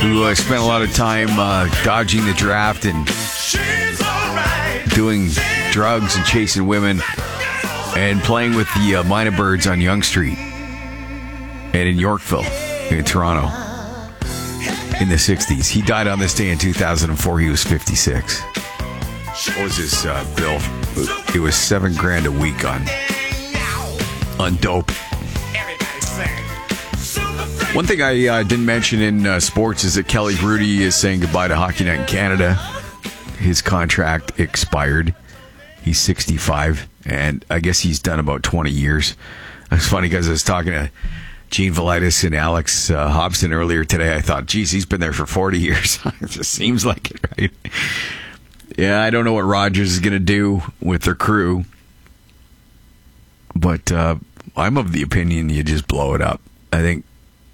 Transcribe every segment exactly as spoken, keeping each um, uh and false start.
who uh, spent a lot of time uh, dodging the draft and doing drugs and chasing women and playing with the uh, Minor Birds on Yonge Street and in Yorkville, in Toronto, in the sixties. He died on this day in two thousand four. He was fifty-six. What was his uh, bill? It was seven grand a week on, on dope. One thing I uh, didn't mention in uh, sports is that Kelly Hrudey is saying goodbye to Hockey Night in Canada. His contract expired. He's sixty-five, and I guess he's done about twenty years. It's funny because I was talking to Gene Velitis and Alex uh, Hobson earlier today. I thought, geez, he's been there for forty years. It just seems like it, right? Yeah, I don't know what Rogers is going to do with their crew, but uh, I'm of the opinion you just blow it up. I think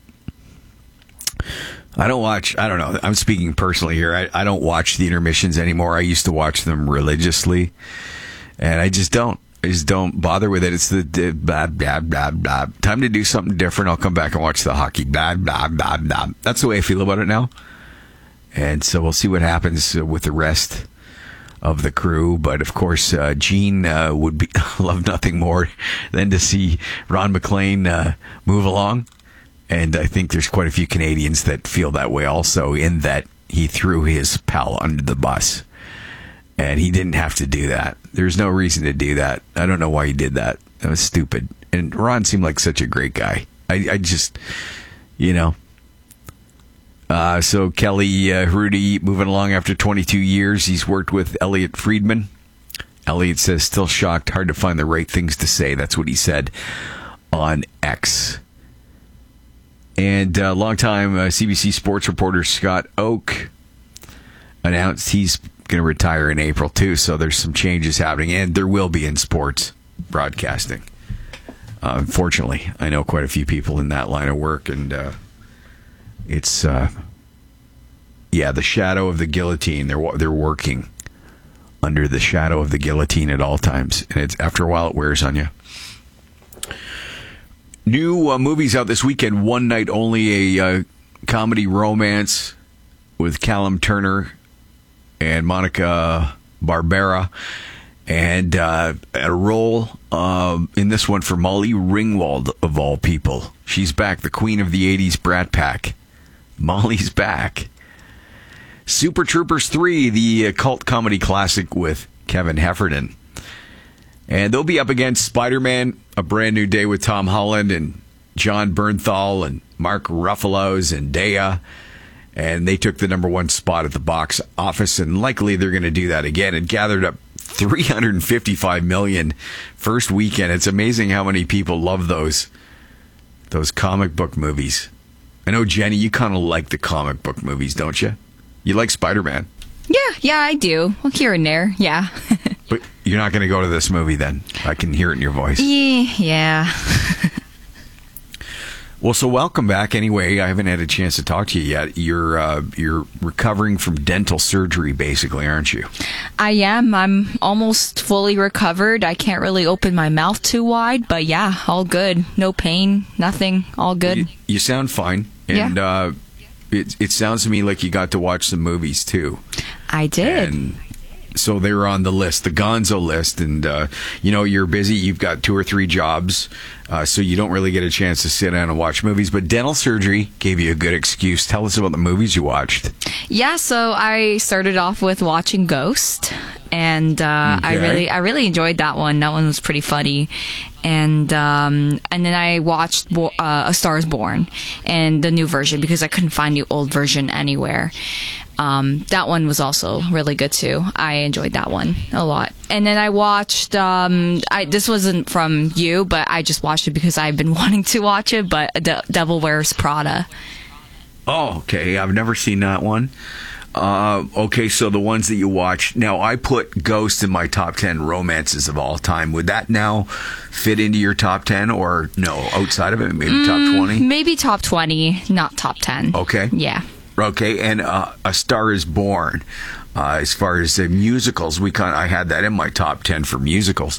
I don't watch, I don't know, I'm speaking personally here. I, I don't watch the intermissions anymore. I used to watch them religiously, and I just don't. I just don't bother with it. It's the, the blah, blah, blah, blah. Time to do something different. I'll come back and watch the hockey. Blah, blah, blah, blah. That's the way I feel about it now. And so we'll see what happens with the rest of the crew. But, of course, uh, Gene uh, would be love nothing more than to see Ron McLean uh, move along. And I think there's quite a few Canadians that feel that way also, in that he threw his pal under the bus. And he didn't have to do that. There's no reason to do that. I don't know why he did that. That was stupid. And Ron seemed like such a great guy. I, I just, you know. Uh, so Kelly uh, Hrudey moving along after twenty-two years. He's worked with Elliot Friedman. Elliot says, still shocked, hard to find the right things to say. That's what he said on X. And uh, longtime uh, C B C Sports reporter Scott Oake announced he's going to retire in April too, so there's some changes happening, and there will be in sports broadcasting. Uh, unfortunately, I know quite a few people in that line of work, and uh, it's uh, yeah, the shadow of the guillotine. They're they're working under the shadow of the guillotine at all times, and it's after a while it wears on you. New uh, movies out this weekend. One Night Only, a uh, comedy romance with Callum Turner and Monica Barbera, and uh, a role uh, in this one for Molly Ringwald, of all people. She's back, the queen of the eighties Brat Pack. Molly's back. Super Troopers three, the uh, cult comedy classic with Kevin Heffernan. And they'll be up against Spider-Man, A Brand New Day with Tom Holland and John Bernthal and Mark Ruffalo's and Zendaya. And they took the number one spot at the box office, and likely they're going to do that again. It gathered up three hundred fifty-five million dollars first weekend. It's amazing how many people love those those comic book movies. I know, Jenny, you kind of like the comic book movies, don't you? You like Spider-Man. Yeah, yeah, I do. Well, here and there, yeah. But you're not going to go to this movie then? I can hear it in your voice. Yeah, yeah. Well, so welcome back. Anyway, I haven't had a chance to talk to you yet. You're uh, you're recovering from dental surgery, basically, aren't you? I am. I'm almost fully recovered. I can't really open my mouth too wide, but yeah, all good. No pain, nothing. All good. You, you sound fine, and yeah. uh, it it sounds to me like you got to watch some movies too. I did. And so they were on the list, the Gonzo list, and uh, you know, you're busy. You've got two or three jobs, uh, so you don't really get a chance to sit down and watch movies. But dental surgery gave you a good excuse. Tell us about the movies you watched. Yeah, so I started off with watching Ghost, and uh, okay. I really, I really enjoyed that one. That one was pretty funny. And um, and then I watched Bo- uh, A Star Is Born, and the new version, because I couldn't find the old version anywhere. Um, that one was also really good too. I enjoyed that one a lot. And then I watched, um, I, this wasn't from you, but I just watched it because I've been wanting to watch it, but De- Devil Wears Prada. Oh, okay. I've never seen that one. Uh, okay, so the ones that you watched. Now, I put Ghost in my top ten romances of all time. Would that now fit into your top ten, or no, outside of it, maybe mm, top twenty? Maybe top twenty, not top ten. Okay. Yeah. Okay, and uh, A Star Is Born. Uh, as far as uh, musicals, we kind I had that in my top ten for musicals.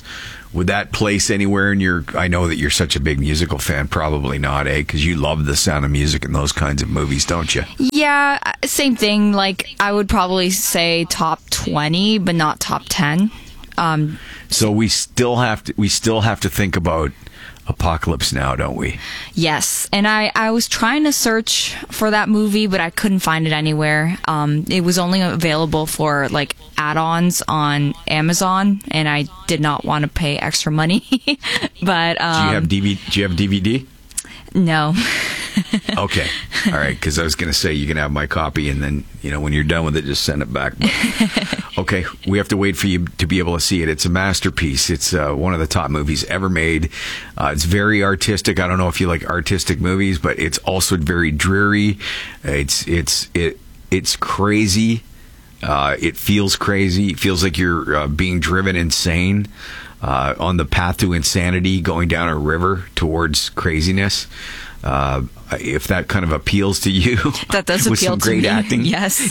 Would that place anywhere in your... I know that you're such a big musical fan. Probably not, eh? Because you love the Sound of Music and those kinds of movies, don't you? Yeah, same thing. Like, I would probably say top twenty, but not top ten. Um, so we still have to we still have to think about Apocalypse Now, don't we? Yes, and I, I was trying to search for that movie, but I couldn't find it anywhere. Um, it was only available for like add-ons on Amazon, and I did not want to pay extra money. But um, do you have D V D? Do you have D V D? No. Okay. All right. Because I was going to say you can have my copy, and then, you know, when you're done with it, just send it back. But, okay. We have to wait for you to be able to see it. It's a masterpiece. It's uh, one of the top movies ever made. Uh, it's very artistic. I don't know if you like artistic movies, but it's also very dreary. It's it's it it's crazy. Uh, it feels crazy. It feels like you're uh, being driven insane. Uh, on the path to insanity, going down a river towards craziness. Uh, if that kind of appeals to you, that does with appeal some to great me. acting. Yes.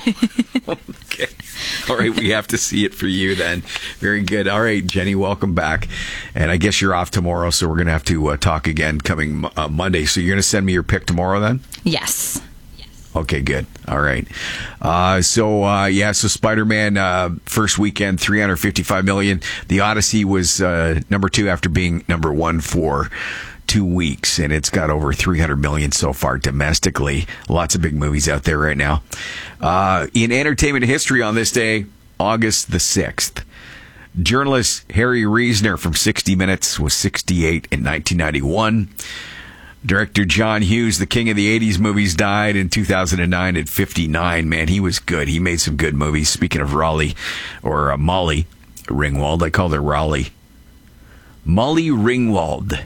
Okay. All right, we have to see it for you then. Very good. All right, Jenny, welcome back. And I guess you're off tomorrow, so we're going to have to uh, talk again coming uh, Monday. So you're going to send me your pick tomorrow then? Yes. Okay, good. All right. Uh, so, uh, yeah, so Spider-Man, uh, first weekend, three hundred fifty-five million dollars. The Odyssey was uh, number two after being number one for two weeks, and it's got over three hundred million dollars so far domestically. Lots of big movies out there right now. Uh, in entertainment history on this day, August the sixth, journalist Harry Reasoner from sixty minutes was sixty-eight in nineteen ninety-one. Director John Hughes, the king of the eighties movies, died in two thousand nine at fifty-nine. Man, he was good. He made some good movies. Speaking of Raleigh, or uh, Molly Ringwald, I called her Raleigh. Molly Ringwald.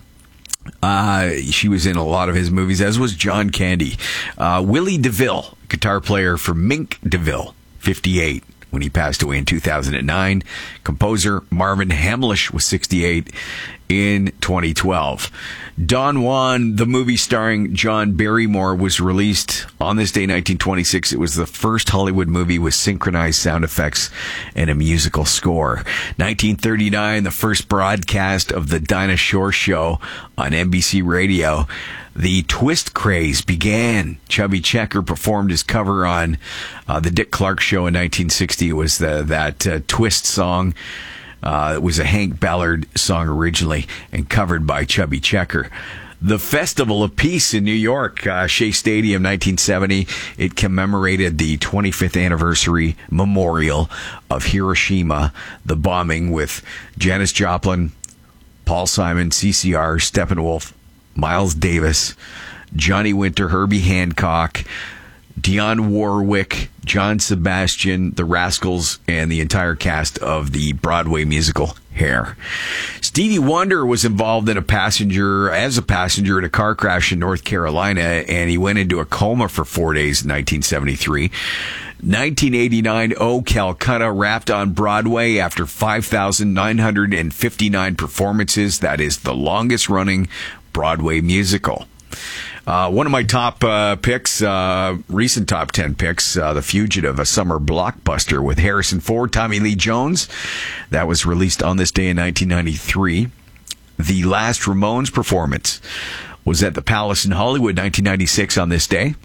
Uh, she was in a lot of his movies, as was John Candy. Uh, Willie DeVille, guitar player for Mink DeVille, fifty-eight. When he passed away in two thousand nine. Composer Marvin Hamlish was sixty-eight in twenty twelve. Don Juan, the movie starring John Barrymore, was released on this day, nineteen twenty-six. It was the first Hollywood movie with synchronized sound effects and a musical score. nineteen thirty-nine, the first broadcast of the Dinah Shore Show on N B C Radio. The twist craze began. Chubby Checker performed his cover on uh, the Dick Clark Show in nineteen sixty. It was the, that uh, twist song. Uh, it was a Hank Ballard song originally and covered by Chubby Checker. The Festival of Peace in New York, uh, Shea Stadium, nineteen seventy. It commemorated the twenty-fifth anniversary memorial of Hiroshima, the bombing, with Janis Joplin, Paul Simon, C C R, Steppenwolf, Miles Davis, Johnny Winter, Herbie Hancock, Dionne Warwick, John Sebastian, the Rascals, and the entire cast of the Broadway musical Hair. Stevie Wonder was involved in a passenger, as a passenger in a car crash in North Carolina, and he went into a coma for four days in nineteen seventy-three. nineteen eighty-nine, Oh Calcutta wrapped on Broadway after five thousand nine hundred fifty-nine performances. That is the longest running Broadway musical. Uh, one of my top uh, picks, uh, recent top ten picks, uh, The Fugitive, a summer blockbuster with Harrison Ford, Tommy Lee Jones. That was released on this day in nineteen ninety-three. The Last Ramones performance was at the Palace in Hollywood, nineteen ninety-six, on this day.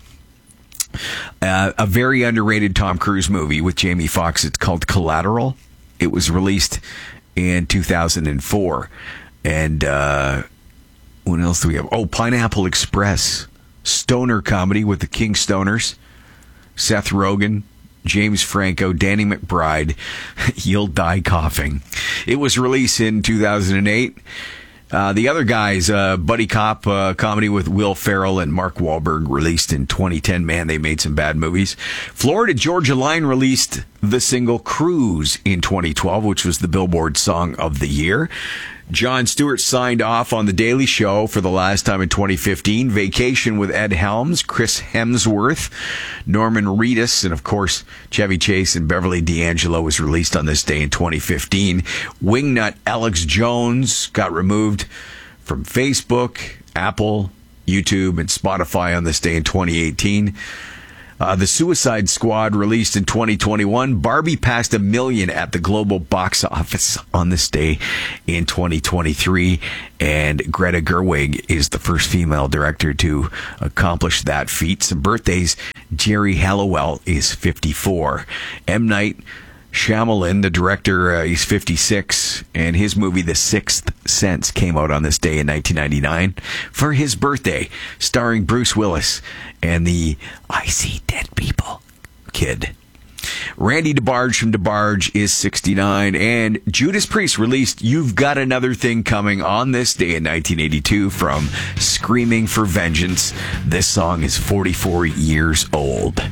Uh, a very underrated Tom Cruise movie with Jamie Foxx. It's called Collateral. It was released in two thousand four. And uh, what else do we have? Oh, Pineapple Express. Stoner comedy with the King Stoners. Seth Rogen, James Franco, Danny McBride. You'll die coughing. It was released in two thousand eight. Uh, the other guys, uh, Buddy Cop uh, comedy with Will Ferrell and Mark Wahlberg, released in twenty ten. Man, they made some bad movies. Florida Georgia Line released the single Cruise in twenty twelve, which was the Billboard Song of the Year. Jon Stewart signed off on The Daily Show for the last time in twenty fifteen. Vacation with Ed Helms, Chris Hemsworth, Norman Reedus, and of course Chevy Chase and Beverly D'Angelo was released on this day in twenty fifteen. Wingnut Alex Jones got removed from Facebook, Apple, YouTube, and Spotify on this day in twenty eighteen. Uh, the Suicide Squad released in twenty twenty-one. Barbie passed a million at the global box office on this day in twenty twenty-three. And Greta Gerwig is the first female director to accomplish that feat. Some birthdays. Jerry Halliwell is fifty-four. M. Night Shyamalan, the director, uh, he's fifty-six, and his movie The Sixth Sense came out on this day in nineteen ninety-nine for his birthday, starring Bruce Willis and the I See Dead People kid. Randy DeBarge from DeBarge is sixty-nine, and Judas Priest released You've Got Another Thing Coming on this day in nineteen eighty-two from Screaming for Vengeance. This song is forty-four years old.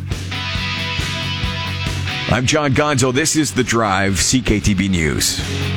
I'm John Gonzo. This is The Drive, C K T B News.